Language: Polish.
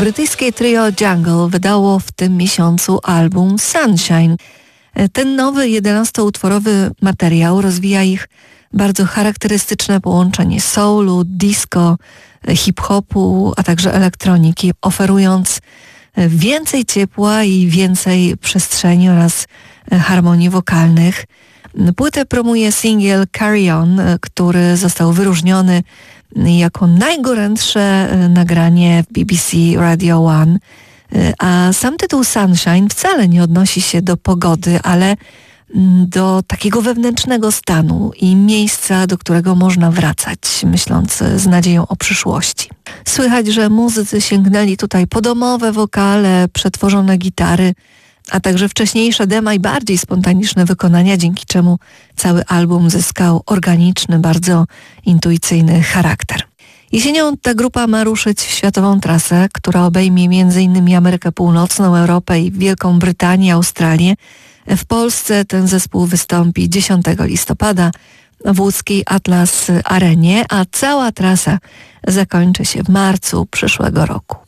Brytyjskie trio Jungle wydało w tym miesiącu album Sunshine. Ten nowy 11-utworowy materiał rozwija ich bardzo charakterystyczne połączenie soulu, disco, hip-hopu, a także elektroniki, oferując więcej ciepła i więcej przestrzeni oraz harmonii wokalnych. Płytę promuje singiel Carry On, który został wyróżniony jako najgorętsze nagranie w BBC Radio One. A sam tytuł Sunshine wcale nie odnosi się do pogody, ale do takiego wewnętrznego stanu i miejsca, do którego można wracać, myśląc z nadzieją o przyszłości. Słychać, że muzycy sięgnęli tutaj po domowe wokale, przetworzone gitary, a także wcześniejsze dema i bardziej spontaniczne wykonania, dzięki czemu cały album zyskał organiczny, bardzo intuicyjny charakter. Jesienią ta grupa ma ruszyć w światową trasę, która obejmie m.in. Amerykę Północną, Europę i Wielką Brytanię, Australię. W Polsce ten zespół wystąpi 10 listopada w łódzkiej Atlas Arenie, a cała trasa zakończy się w marcu przyszłego roku.